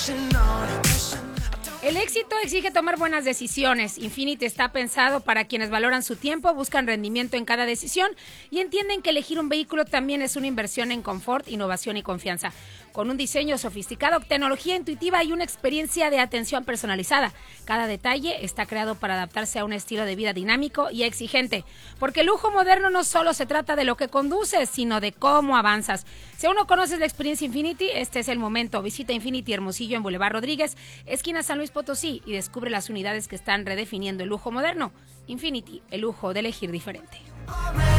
El éxito exige tomar buenas decisiones. Infiniti está pensado para quienes valoran su tiempo, buscan rendimiento en cada decisión y entienden que elegir un vehículo también es una inversión en confort, innovación y confianza. Con un diseño sofisticado, tecnología intuitiva y una experiencia de atención personalizada. Cada detalle está creado para adaptarse a un estilo de vida dinámico y exigente. Porque el lujo moderno no solo se trata de lo que conduces, sino de cómo avanzas. Si aún no conoces la experiencia Infiniti, este es el momento. Visita Infiniti Hermosillo en Boulevard Rodríguez, esquina San Luis Potosí, y descubre las unidades que están redefiniendo el lujo moderno. Infiniti, el lujo de elegir diferente.